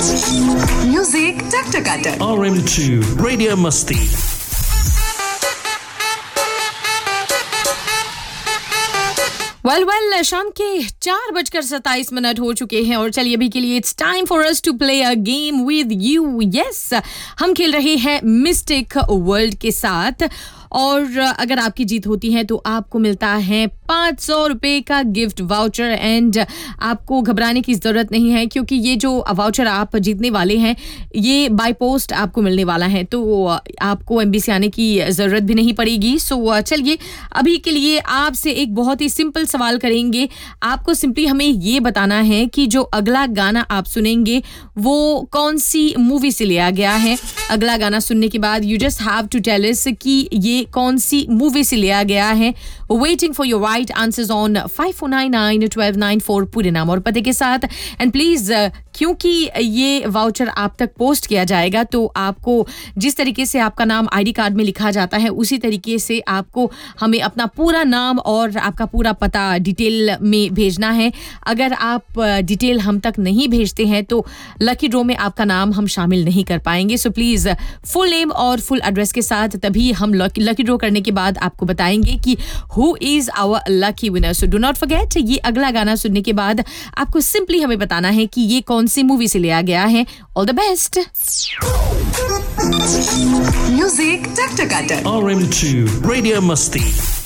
Music Taktakata. RM2 Radio Musti. Well शाम के 4:27 हो चुके हैं और चलिए अभी के लिए it's time for us to play a game with you. Yes, हम खेल रहे हैं मिस्टिक वर्ल्ड के साथ और अगर आपकी जीत होती है तो आपको मिलता है 500 रुपए का गिफ्ट वाउचर. एंड आपको घबराने की ज़रूरत नहीं है क्योंकि ये जो वाउचर आप जीतने वाले हैं ये बाय पोस्ट आपको मिलने वाला है, तो आपको एमबीसी आने की ज़रूरत भी नहीं पड़ेगी. सो चलिए अभी के लिए आपसे एक बहुत ही सिंपल सवाल करेंगे. आपको सिंपली हमें ये बताना है कि जो अगला गाना आप सुनेंगे वो कौन सी मूवी से लिया गया है. अगला गाना सुनने के बाद you just have to tell us कि ये कौन सी मूवी से लिया गया है. Waiting for your right answers on 54991294 पूरे नाम और पते के साथ. एंड प्लीज क्योंकि ये वाउचर आप तक पोस्ट किया जाएगा तो आपको जिस तरीके से आपका नाम आईडी कार्ड में लिखा जाता है उसी तरीके से आपको हमें अपना पूरा नाम और आपका पूरा पता डिटेल में भेजना है. अगर आप डिटेल हम तक नहीं भेजते हैं तो लकी ड्रॉ में आपका नाम हम शामिल नहीं कर पाएंगे. सो प्लीज फुल नेम और फुल एड्रेस के साथ तभी हम लकी ड्रॉ करने के बाद आपको बताएंगे कि who is our lucky winner. So do not forget, ये अगला गाना सुनने के बाद आपको सिंपली हमें बताना है कि ये कौन सी मूवी से लिया गया है. All the best. Music Taktakata. RM2 Radio Musti.